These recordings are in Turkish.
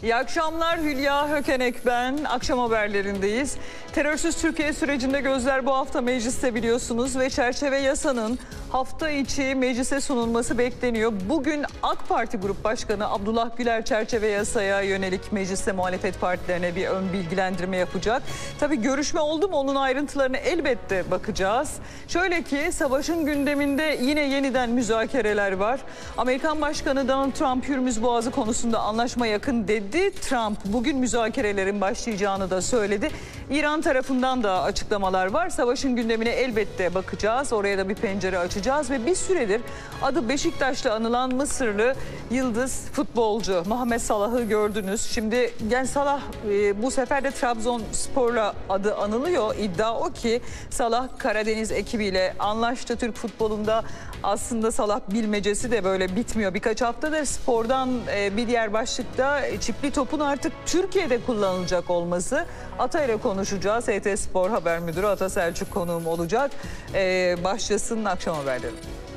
İyi akşamlar, Hülya Hökenek ben. Akşam haberlerindeyiz. Terörsüz Türkiye sürecinde gözler bu hafta mecliste biliyorsunuz ve çerçeve yasanın hafta içi meclise sunulması bekleniyor. Bugün AK Parti Grup Başkanı Abdullah Güler çerçeve yasaya yönelik mecliste muhalefet partilerine bir ön bilgilendirme yapacak. Tabii görüşme oldu mu onun ayrıntılarına elbette bakacağız. Şöyle ki savaşın gündeminde yine yeniden müzakereler var. Amerikan Başkanı Donald Trump Hürmüz Boğazı konusunda anlaşma yakın dedi. Trump bugün müzakerelerin başlayacağını da söyledi. İran tarafından da açıklamalar var. Savaşın gündemine elbette bakacağız. Oraya da bir pencere açacağız ve bir süredir adı Beşiktaş'la anılan Mısırlı yıldız futbolcu Muhammed Salah'ı gördünüz. Şimdi Gen Salah bu sefer de Trabzonspor'la adı anılıyor. İddia o ki Salah Karadeniz ekibiyle anlaştı. Türk futbolunda aslında Salah bilmecesi de böyle bitmiyor. Birkaç haftadır spordan bir diğer başlıkta çipli topun artık Türkiye'de kullanılacak olması. Ata ile konuşacağız. HT Spor Haber Müdürü Ata Selçuk konuğum olacak. Başlasın akşam haberleri.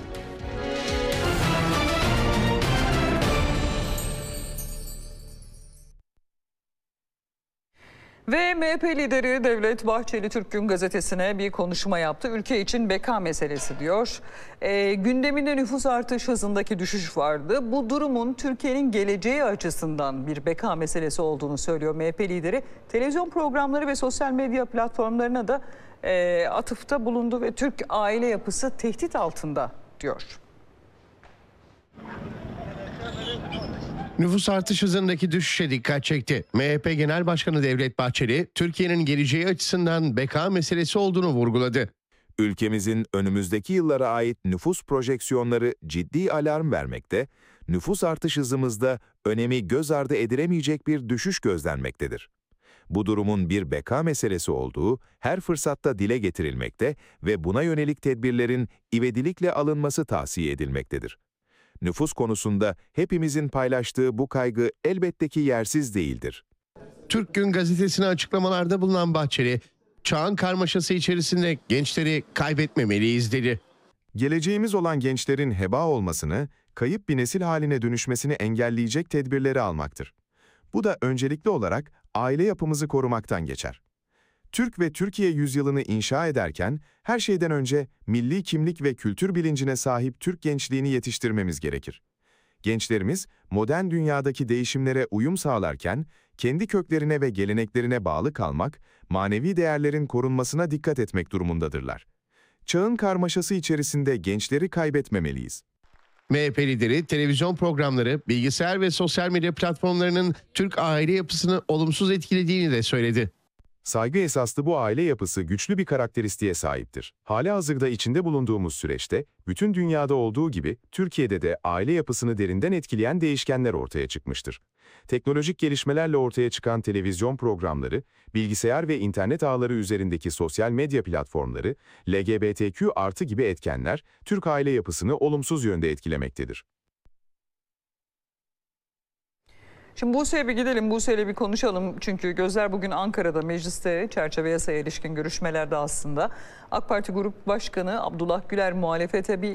Ve MHP lideri Devlet Bahçeli Türk Gün Gazetesi'ne bir konuşma yaptı. Ülke için beka meselesi diyor. Gündeminde nüfus artış hızındaki düşüş vardı. Bu durumun Türkiye'nin geleceği açısından bir beka meselesi olduğunu söylüyor MHP lideri. Televizyon programları ve sosyal medya platformlarına da atıfta bulundu ve Türk aile yapısı tehdit altında diyor. Nüfus artış hızındaki düşüşe dikkat çekti. MHP Genel Başkanı Devlet Bahçeli, Türkiye'nin geleceği açısından beka meselesi olduğunu vurguladı. Ülkemizin önümüzdeki yıllara ait nüfus projeksiyonları ciddi alarm vermekte, nüfus artış hızımızda önemi göz ardı edilemeyecek bir düşüş gözlenmektedir. Bu durumun bir beka meselesi olduğu her fırsatta dile getirilmekte ve buna yönelik tedbirlerin ivedilikle alınması tavsiye edilmektedir. Nüfus konusunda hepimizin paylaştığı bu kaygı elbette ki yersiz değildir. Türk Gün Gazetesi'ne açıklamalarda bulunan Bahçeli, çağın karmaşası içerisinde gençleri kaybetmemeliyiz dedi. Geleceğimiz olan gençlerin heba olmasını, kayıp bir nesil haline dönüşmesini engelleyecek tedbirleri almaktır. Bu da öncelikli olarak aile yapımızı korumaktan geçer. Türk ve Türkiye yüzyılını inşa ederken her şeyden önce milli kimlik ve kültür bilincine sahip Türk gençliğini yetiştirmemiz gerekir. Gençlerimiz modern dünyadaki değişimlere uyum sağlarken kendi köklerine ve geleneklerine bağlı kalmak, manevi değerlerin korunmasına dikkat etmek durumundadırlar. Çağın karmaşası içerisinde gençleri kaybetmemeliyiz. MHP lideri televizyon programları, bilgisayar ve sosyal medya platformlarının Türk aile yapısını olumsuz etkilediğini de söyledi. Saygı esaslı bu aile yapısı güçlü bir karakteristiğe sahiptir. Halihazırda içinde bulunduğumuz süreçte, bütün dünyada olduğu gibi Türkiye'de de aile yapısını derinden etkileyen değişkenler ortaya çıkmıştır. Teknolojik gelişmelerle ortaya çıkan televizyon programları, bilgisayar ve internet ağları üzerindeki sosyal medya platformları, LGBTQ+ gibi etkenler, Türk aile yapısını olumsuz yönde etkilemektedir. Şimdi Buse'ye bir gidelim, Buse'yle bir konuşalım. Çünkü gözler bugün Ankara'da mecliste çerçeve yasaya ilişkin görüşmelerde aslında. AK Parti Grup Başkanı Abdullah Güler muhalefete bir